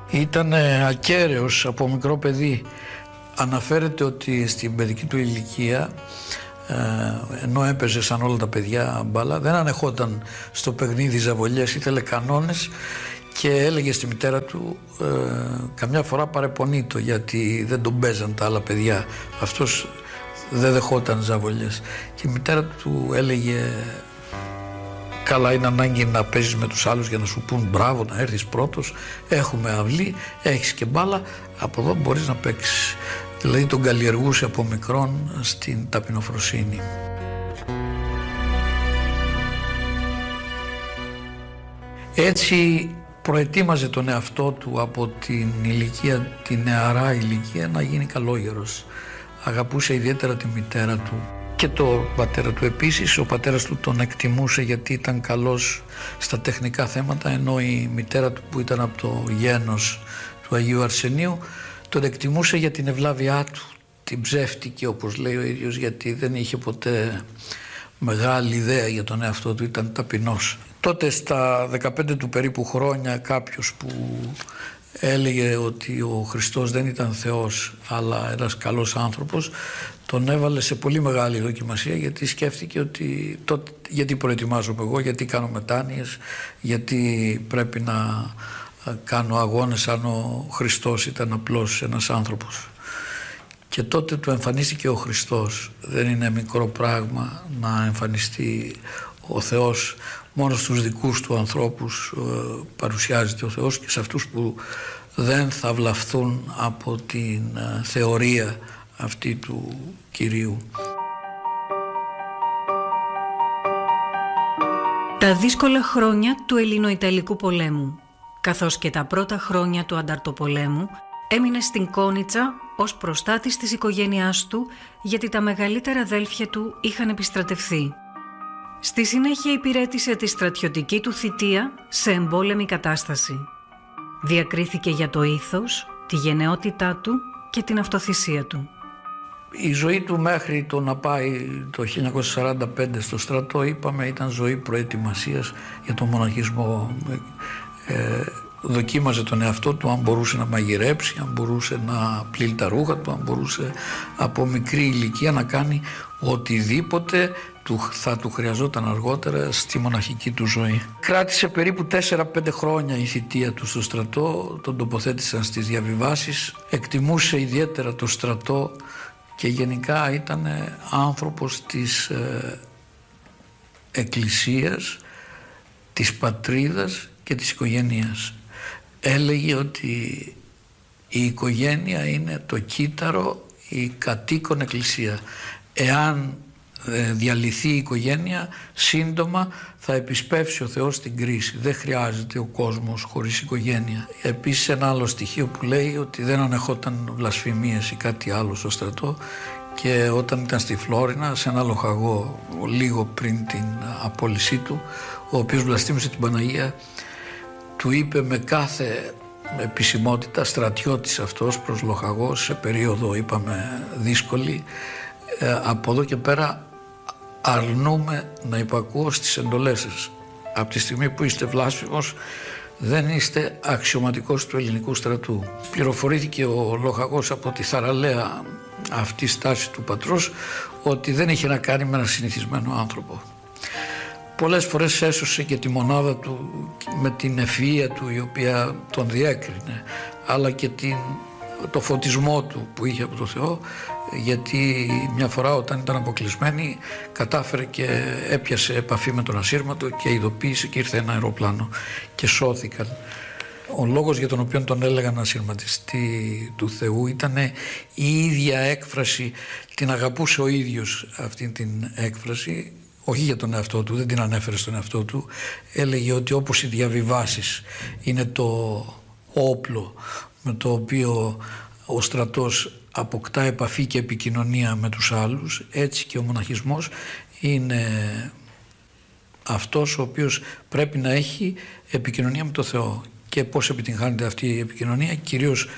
Ήταν ακέραιος από μικρό παιδί. Αναφέρεται ότι στην παιδική του ηλικία, ενώ έπαιζε σαν όλα τα παιδιά μπάλα, δεν ανεχόταν στο παιχνίδι ζαβολιές, ήθελε κανόνες και έλεγε στη μητέρα του, καμιά φορά παρεπονείτο γιατί δεν τον παίζαν τα άλλα παιδιά, αυτός δεν δεχόταν ζαβολιές, και η μητέρα του έλεγε, καλά, είναι ανάγκη να παίζεις με τους άλλους για να σου πούν μπράβο, να έρθεις πρώτος, έχουμε αυλή, έχεις και μπάλα, από εδώ μπορείς να παίξεις. Δηλαδή τον καλλιεργούσε από μικρόν στην ταπεινοφροσύνη. Έτσι προετοίμαζε τον εαυτό του από την ηλικία, τη νεαρά ηλικία, να γίνει καλόγερος. Αγαπούσε ιδιαίτερα τη μητέρα του και τον πατέρα του επίσης. Ο πατέρας του τον εκτιμούσε γιατί ήταν καλός στα τεχνικά θέματα, ενώ η μητέρα του, που ήταν από το γένος του Αγίου Αρσενίου, τον εκτιμούσε για την ευλάβειά του, την ψεύτικη όπως λέει ο ίδιος, γιατί δεν είχε ποτέ μεγάλη ιδέα για τον εαυτό του, ήταν ταπεινός. Τότε στα 15 του περίπου χρόνια κάποιος που έλεγε ότι ο Χριστός δεν ήταν Θεός αλλά ένας καλός άνθρωπος, τον έβαλε σε πολύ μεγάλη δοκιμασία, γιατί σκέφτηκε ότι τότε, γιατί προετοιμάζομαι εγώ, γιατί κάνω μετάνοιες, γιατί πρέπει να κάνω αγώνες αν ο Χριστός ήταν απλώς ένας άνθρωπος. Και τότε του εμφανίστηκε ο Χριστός. Δεν είναι μικρό πράγμα να εμφανιστεί ο Θεός. Μόνο στους δικούς του ανθρώπους παρουσιάζεται ο Θεός, και σε αυτούς που δεν θα βλαφθούν από την θεωρία αυτή του Κυρίου. Τα δύσκολα χρόνια του Ελληνοϊταλικού πολέμου, καθώς και τα πρώτα χρόνια του Ανταρτοπολέμου, έμεινε στην Κόνιτσα ως προστάτης της οικογένειάς του, γιατί τα μεγαλύτερα αδέλφια του είχαν επιστρατευθεί. Στη συνέχεια υπηρέτησε τη στρατιωτική του θητεία σε εμπόλεμη κατάσταση. Διακρίθηκε για το ήθος, τη γενναιότητά του και την αυτοθυσία του. Η ζωή του μέχρι το να πάει το 1945 στο στρατό, είπαμε, ήταν ζωή προετοιμασίας για τον μοναχισμό. Δοκίμαζε τον εαυτό του, αν μπορούσε να μαγειρέψει, αν μπορούσε να πλύνει τα ρούχα του, αν μπορούσε από μικρή ηλικία να κάνει οτιδήποτε θα του χρειαζόταν αργότερα στη μοναχική του ζωή. Κράτησε περίπου 4-5 χρόνια η θητεία του στο στρατό, τον τοποθέτησαν στις διαβιβάσεις, εκτιμούσε ιδιαίτερα το στρατό και γενικά ήταν άνθρωπος της εκκλησίας, της πατρίδας και της οικογένειας. Έλεγε ότι η οικογένεια είναι το κύτταρο, η κατοίκον εκκλησία. Εάν διαλυθεί η οικογένεια, σύντομα θα επισπεύσει ο Θεός την κρίση. Δεν χρειάζεται ο κόσμος χωρίς οικογένεια. Επίσης ένα άλλο στοιχείο που λέει ότι δεν ανεχόταν βλασφημίες ή κάτι άλλο στο στρατό, και όταν ήταν στη Φλόρινα, σε ένα λοχαγό λίγο πριν την απόλυσή του, ο οποίος βλαστήμησε την Παναγία, του είπε με κάθε επισημότητα, στρατιώτης αυτός προς λοχαγός, σε περίοδο είπαμε δύσκολη, από εδώ και πέρα αρνούμε να υπακούω στις εντολές σας. Από τη στιγμή που είστε βλάσφημος, δεν είστε αξιωματικός του ελληνικού στρατού. Πληροφορήθηκε ο λοχαγός από τη θαραλέα αυτή στάση του πατρός ότι δεν είχε να κάνει με ένα συνηθισμένο άνθρωπο. Πολλές φορές έσωσε και τη μονάδα του με την ευφυΐα του, η οποία τον διέκρινε, αλλά και το φωτισμό του που είχε από το Θεό, γιατί μια φορά όταν ήταν αποκλεισμένοι κατάφερε και έπιασε επαφή με τον ασύρματο και ειδοποίησε και ήρθε ένα αεροπλάνο και σώθηκαν. Ο λόγος για τον οποίο τον έλεγαν ασυρματιστή του Θεού ήταν η ίδια έκφραση, την αγαπούσε ο ίδιος αυτή την έκφραση, όχι για τον εαυτό του, δεν την ανέφερε στον εαυτό του. Έλεγε ότι όπως οι διαβιβάσεις είναι το όπλο με το οποίο ο στρατός αποκτά επαφή και επικοινωνία με τους άλλους, έτσι και ο μοναχισμός είναι αυτός ο οποίος πρέπει να έχει επικοινωνία με το Θεό. Και πώς επιτυγχάνεται αυτή η επικοινωνία? Κυρίως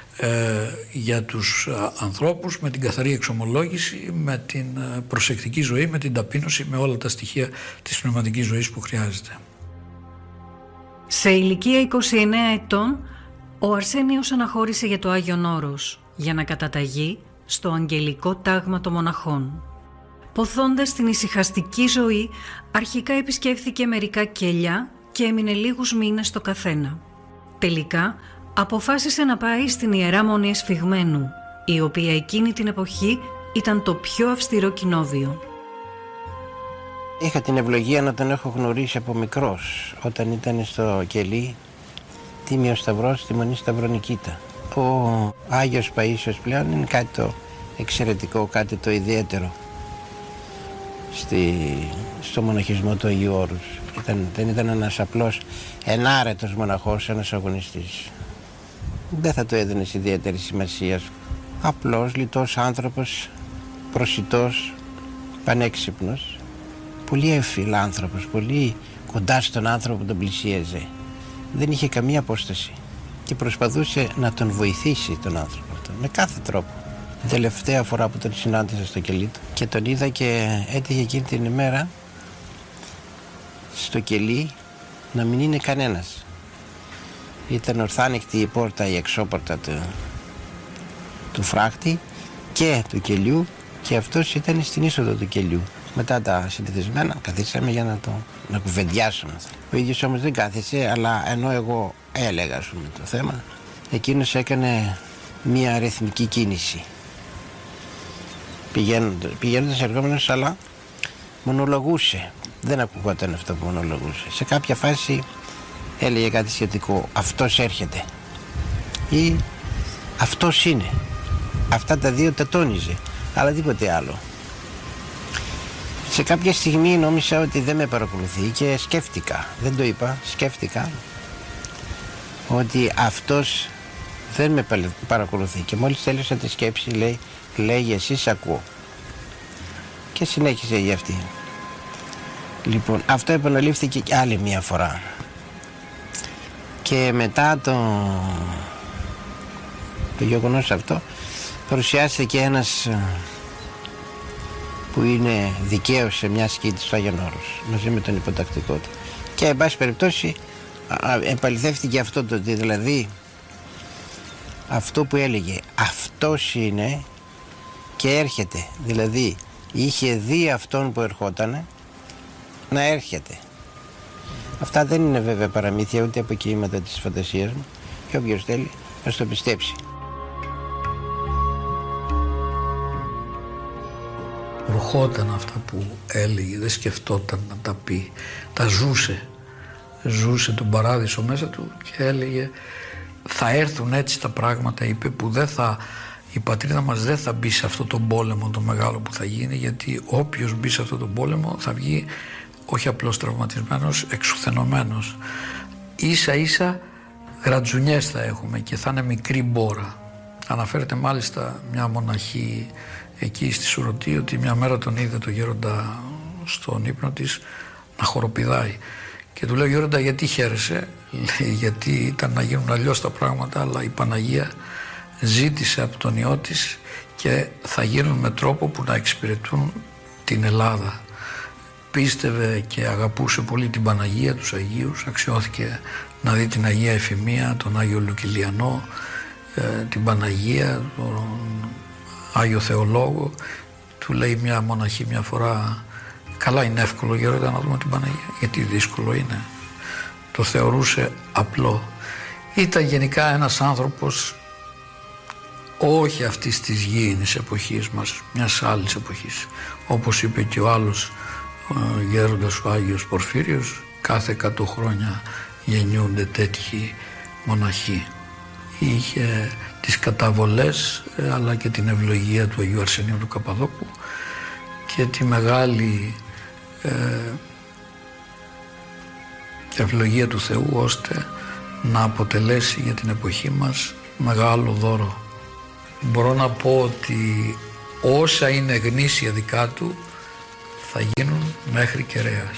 για τους ανθρώπους, με την καθαρή εξομολόγηση, με την προσεκτική ζωή, με την ταπείνωση, με όλα τα στοιχεία της πνευματικής ζωής που χρειάζεται. Σε ηλικία 29 ετών Ο Αρσένιος αναχώρησε για το Άγιον Όρος για να καταταγεί στο Αγγελικό Τάγμα των Μοναχών. Ποθώντας την ησυχαστική ζωή, αρχικά επισκέφθηκε μερικά κελιά και έμεινε λίγους μήνες στο καθένα. Τελικά αποφάσισε να πάει στην Ιερά Μονή Εσφυγμένου, η οποία εκείνη την εποχή ήταν το πιο αυστηρό κοινόβιο. Είχα την ευλογία να τον έχω γνωρίσει από μικρός, όταν ήταν στο κελί Τίμιος Σταυρός στη Μονή Σταυρονικήτα. Ο Άγιος Παΐσιος πλέον είναι κάτι το εξαιρετικό, κάτι το ιδιαίτερο στο μοναχισμό του Αγίου Όρους. Δεν ήταν ένας απλός ενάρετος μοναχός, ένας αγωνιστής. Δεν θα το έδινες ιδιαίτερη σημασία. Απλός, λιτός άνθρωπος, προσιτός, πανέξυπνος, πολύ εύφυλ άνθρωπος, πολύ κοντά στον άνθρωπο που τον πλησίαζε. Δεν είχε καμία απόσταση και προσπαθούσε να τον βοηθήσει τον άνθρωπο αυτό, με κάθε τρόπο. Την τελευταία φορά που τον συνάντησα στο κελί του και τον είδα και έτυχε εκείνη την ημέρα στο κελί να μην είναι κανένας. Ήταν ορθάνικτη η πόρτα, η εξώπορτα του φράχτη και του κελιού και αυτός ήταν στην είσοδο του κελιού. Μετά τα συνηθισμένα καθίσαμε για να κουβεντιάσουμε. Ο ίδιος όμως δεν κάθισε, αλλά ενώ εγώ έλεγα το θέμα, εκείνος έκανε μια ρυθμική κίνηση. Πηγαίνοντας ερχόμενος, αλλά μονολογούσε. Δεν ακουγόταν αυτό που μονολογούσε. Σε κάποια φάση έλεγε κάτι σχετικό. Αυτός έρχεται. Ή αυτός είναι. Αυτά τα δύο τα τόνιζε. Αλλά τίποτε άλλο. Σε κάποια στιγμή νόμισα ότι δεν με παρακολουθεί και σκέφτηκα. Δεν το είπα. Σκέφτηκα ότι αυτός δεν με παρακολουθεί. Και μόλις τέλειωσα τη σκέψη λέει εσύ σ' ακούω. Και συνέχισε για αυτή. Λοιπόν, αυτό επαναλήφθηκε και άλλη μια φορά. Και μετά το γεγονός αυτό παρουσιάστηκε ένας που είναι δικαίος σε μια σκήτη στο Άγιον Όρος μαζί με τον υποτακτικό του. Και εν πάση περιπτώσει επαληθεύτηκε αυτό το ότι δηλαδή αυτό που έλεγε αυτός είναι και έρχεται, δηλαδή είχε δει αυτόν που ερχότανε να έρχεται. Αυτά δεν είναι βέβαια παραμύθια ούτε αποκοίηματα της φαντασίας μου και όποιος θέλει να το πιστέψει. Ροχόταν αυτά που έλεγε, δεν σκεφτόταν να τα πει, τα ζούσε τον παράδεισο μέσα του και έλεγε θα έρθουν έτσι τα πράγματα, είπε, που η πατρίδα μας δεν θα μπει σε αυτό τον πόλεμο το μεγάλο που θα γίνει, γιατί όποιος μπει σε αυτό τον πόλεμο θα βγει όχι απλώς τραυματισμένος, εξουθενωμένος. Ίσα ίσα γρατζουνιές θα έχουμε και θα είναι μικρή μπόρα. Αναφέρεται μάλιστα μια μοναχή εκεί στη Σουρωτή ότι μια μέρα τον είδε το γέροντα στον ύπνο της να χοροπηδάει και του λέει γέροντα γιατί χαίρεσαι? Λέει γιατί ήταν να γίνουν αλλιώς τα πράγματα, αλλά η Παναγία ζήτησε από τον Υιό της και θα γίνουν με τρόπο που να εξυπηρετούν την Ελλάδα. Πίστευε και αγαπούσε πολύ την Παναγία, τους Αγίους, αξιώθηκε να δει την Αγία Εφημία, τον Άγιο Λουκυλιανό, την Παναγία, τον Άγιο Θεολόγο. Του λέει μια μοναχή μια φορά, καλά είναι εύκολο γέροντα να δούμε την Παναγία, γιατί δύσκολο είναι. Το θεωρούσε απλό. Ήταν γενικά ένας άνθρωπος όχι αυτής της γήινης εποχής μας, μιας άλλης εποχής. Όπως είπε και ο άλλος γέροντας ο Άγιος Πορφύριος, κάθε 100 χρόνια γεννιούνται τέτοιοι μοναχοί. Είχε τις καταβολές αλλά και την ευλογία του Αγίου Αρσενίου του Καπαδόκου και τη μεγάλη ευλογία του Θεού ώστε να αποτελέσει για την εποχή μας μεγάλο δώρο. Μπορώ να πω ότι όσα είναι γνήσια δικά του θα γίνουν μέχρι κεραίας.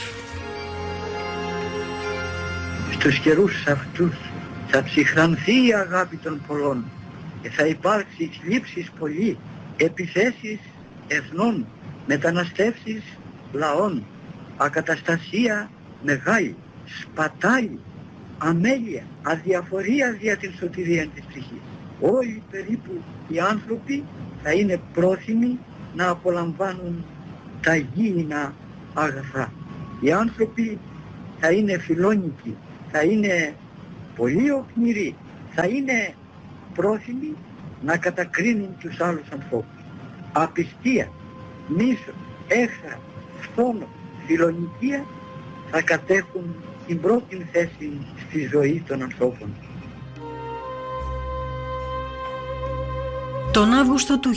Στους καιρούς αυτούς θα ψυχρανθεί η αγάπη των πολλών και θα υπάρξει θλίψεις πολύ, επιθέσεις εθνών, μεταναστεύσεις λαών, ακαταστασία μεγάλη, σπατάλη, αμέλεια, αδιαφορία για την σωτηρία της ψυχής. Όλοι περίπου οι άνθρωποι θα είναι πρόθυμοι να απολαμβάνουν τα γήινα αγαθά. Οι άνθρωποι θα είναι φιλόνικοι, θα είναι πολύ οκνηροί, θα είναι πρόθυμοι να κατακρίνουν τους άλλους ανθρώπους. Απιστία, μίσος, έχθρα, φθόνο, φιλονικία θα κατέχουν την πρώτη θέση στη ζωή των ανθρώπων. Τον Αύγουστο του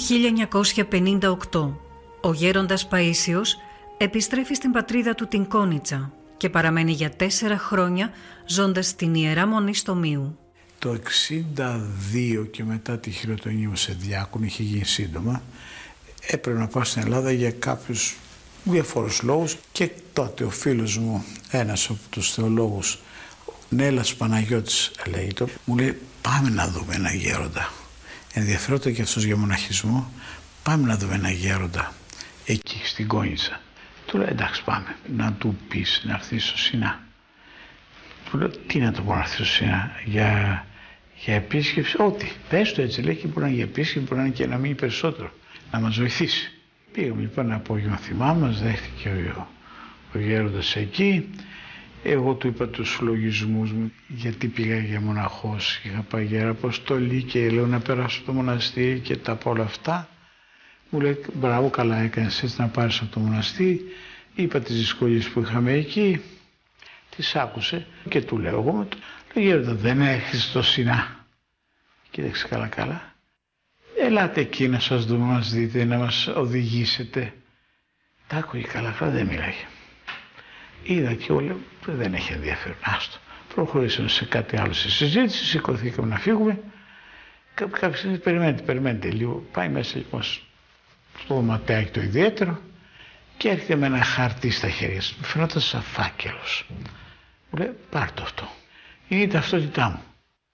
1958, ο γέροντας Παΐσιος επιστρέφει στην πατρίδα του την Κόνιτσα και παραμένει για 4 χρόνια ζώντας στην Ιερά Μονή στο Μίου. Το 1962 και μετά τη χειροτονία μου σε διάκονο, είχε γίνει σύντομα, έπρεπε να πάω στην Ελλάδα για κάποιους διαφόρους λόγους και τότε ο φίλος μου, ένας από τους θεολόγους, Νέλας Παναγιώτης λέγεται, μου λέει πάμε να δούμε ένα γέροντα. Ενδιαφερόταν και αυτός για μοναχισμό, πάμε να δούμε ένα γέροντα εκεί στην Κόνιτσα. Του λέω εντάξει πάμε, να του πεις να έρθει στο Σινά. Του λέω τι να το πω να έρθει στο Σινά, για επίσκεψη, ό,τι. Πες το έτσι λέει και μπορεί να είναι για επίσκεψη, μπορεί να είναι και να μείνει περισσότερο, να μας βοηθήσει. Πήγαμε λοιπόν ένα απόγευμα, θυμάμαι, μας δέχτηκε ο γέροντας εκεί. Εγώ του είπα τους λογισμούς μου, γιατί πήγα για μοναχός, είχα πάει για αποστολή και λέω να περάσω το μοναστήρι και τα από όλα αυτά. Μου λέει μπράβο, καλά έκανες έτσι να πάρεις από το μοναστήρι. Είπα τις δυσκολίες που είχαμε εκεί, τις άκουσε και του λέω εγώ με το γέροντα δεν έχεις το Σινά. Κοίταξε καλά. Ελάτε εκεί να σας δούμε, να μας δείτε, να μας οδηγήσετε. Τα άκουγε καλά, δεν μιλάγε. Είδα και όλα, δεν έχει ενδιαφέρον. Άστο. Προχωρήσαμε σε κάτι άλλο στη συζήτηση, σηκωθήκαμε να φύγουμε. Κάποια στιγμή περιμένετε λίγο. Πάει μέσα λοιπόν στο δωματιάκι το ιδιαίτερο και έρχεται με ένα χαρτί στα χέρια. Μου φαινόταν σαν φάκελος. Μου λέει πάρ' το αυτό. Είναι η ταυτότητά μου.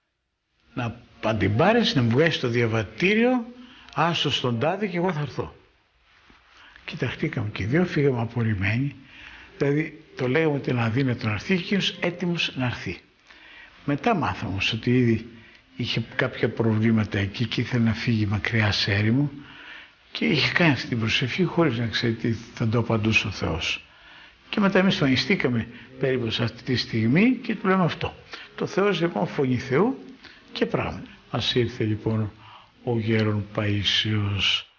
Να την πάρεις, να μου βγάλεις το διαβατήριο, άστο στον τάδε και εγώ θα έρθω. Κοιταχτήκαμε και οι δύο, φύγαμε απορριμμένοι. Δηλαδή το λέγαμε ότι είναι αδύνατο να έρθει και εκείνος έτοιμος να έρθει. Μετά μάθαμε όμως ότι ήδη είχε κάποια προβλήματα εκεί και ήθελε να φύγει μακριά σε έρημο και είχε κάνει αυτή την προσευχή χωρίς να ξέρει τι θα το απαντούσε ο Θεός. Και μετά εμείς φανιστήκαμε περίπου σε αυτή τη στιγμή και του λέμε αυτό. Το Θεός λοιπόν φωνή Θεού και πράγματι. Μας ήρθε λοιπόν ο γέρον Παΐσιος